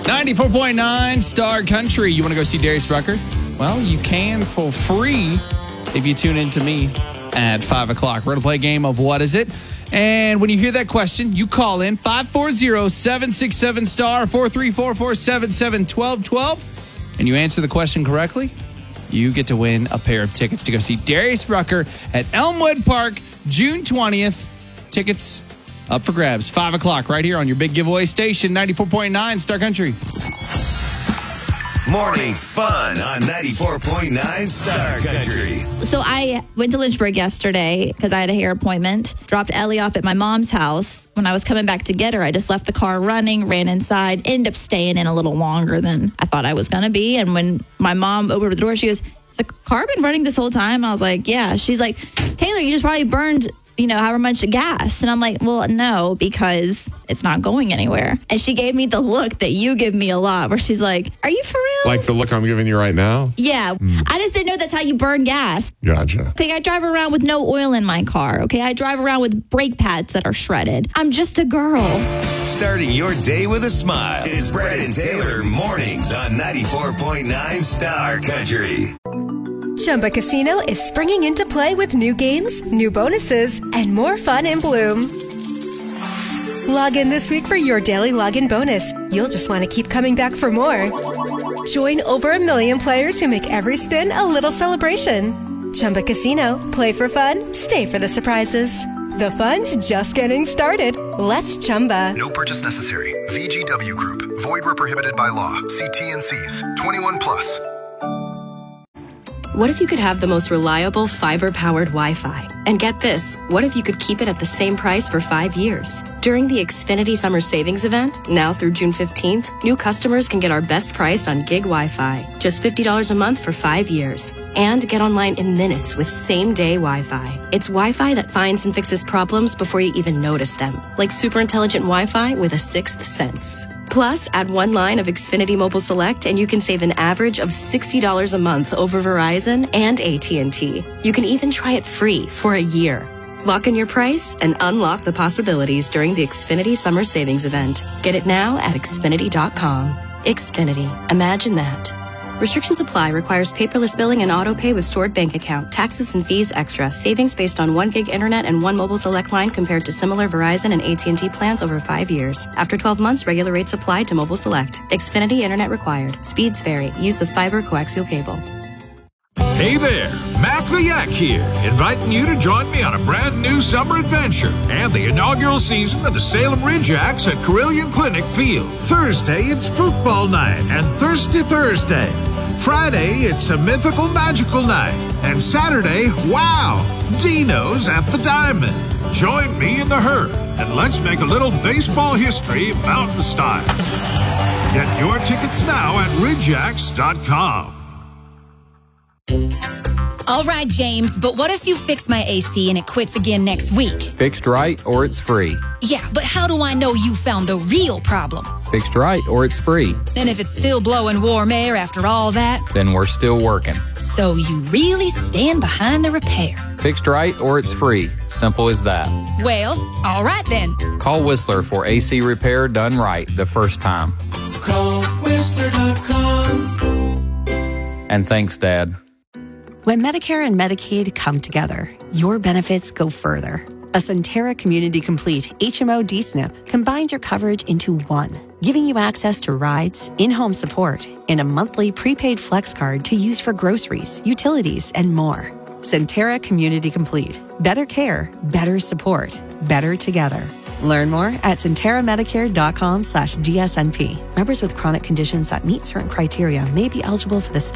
94.9 Star Country. You want to go see Darius Rucker? Well, you can for free if you tune in to me at 5 o'clock. We're going to play a game of What Is It? And when you hear that question, you call in 540-767-STAR, 434-477-1212, and you answer the question correctly, you get to win a pair of tickets to go see Darius Rucker at Elmwood Park, June 20th. Tickets up for grabs, 5 o'clock, right here on your big giveaway station, 94.9 Star Country. Morning fun on 94.9 Star Country. So I went to Lynchburg yesterday because I had a hair appointment. Dropped Ellie off at my mom's house. When I was coming back to get her, I just left the car running, ran inside, ended up staying in a little longer than I thought I was going to be. And when my mom opened the door, she goes, "Is the car been running this whole time?" I was like, "Yeah." She's like, "Taylor, you just probably burned, however much gas." And I'm like, "Well, no, because it's not going anywhere." And she gave me the look that you give me a lot where she's like, "Are you for real?" Like the look I'm giving you right now? Yeah. I just didn't know that's how you burn gas. Gotcha. Okay, I drive around with no oil in my car. Okay, I drive around with brake pads that are shredded. I'm just a girl. Starting your day with a smile. It's Brad and Taylor mornings on 94.9 Star Country. Chumba Casino is springing into play with new games, new bonuses, and more fun in Bloom. Log in this week for your daily login bonus. You'll just want to keep coming back for more. Join over 1 million players who make every spin a little celebration. Chumba Casino. Play for fun. Stay for the surprises. The fun's just getting started. Let's Chumba. No purchase necessary. VGW Group. Void where prohibited by law. See T&Cs. 21 plus. What if you could have the most reliable fiber-powered Wi-Fi? And get this, what if you could keep it at the same price for 5 years? During the Xfinity Summer Savings Event, now through June 15th, new customers can get our best price on gig Wi-Fi, just $50 a month for 5 years. And get online in minutes with same-day Wi-Fi. It's Wi-Fi that finds and fixes problems before you even notice them, like super intelligent Wi-Fi with a sixth sense. Plus, add one line of Xfinity Mobile Select and you can save an average of $60 a month over Verizon and AT&T. You can even try it free for a year. Lock in your price and unlock the possibilities during the Xfinity Summer Savings Event. Get it now at Xfinity.com. Xfinity. Imagine that. Restrictions apply. Requires paperless billing and auto pay with stored bank account. Taxes and fees extra. Savings based on 1 gig internet and 1 mobile select line compared to similar Verizon and AT&T plans over 5 years. After 12 months, regular rates apply to mobile select. Xfinity internet required. Speeds vary. Use of fiber coaxial cable. Hey there, Mac the Yak here, inviting you to join me on a brand new summer adventure and the inaugural season of the Salem Ridge Yaks at Carilion Clinic Field. Thursday, it's football night and Thirsty Thursday. Friday, it's a mythical magical night. And Saturday, wow, Dino's at the Diamond. Join me in the herd and let's make a little baseball history mountain style. Get your tickets now at ridgeyaks.com. All right, James, but what if you fix my AC and it quits again next week? Fixed right or it's free. Yeah, but how do I know you found the real problem? Fixed right or it's free. And if it's still blowing warm air after all that? Then we're still working. So you really stand behind the repair? Fixed right or it's free. Simple as that. Well, all right then. Call Whistler for AC repair done right the first time. Call Whistler.com. And thanks, Dad. When Medicare and Medicaid come together, your benefits go further. A Centera Community Complete HMO D-SNP combines your coverage into one, giving you access to rides, in-home support, and a monthly prepaid flex card to use for groceries, utilities, and more. Centera Community Complete. Better care, better support, better together. Learn more at CenteraMedicare.com/DSNP. Members with chronic conditions that meet certain criteria may be eligible for the special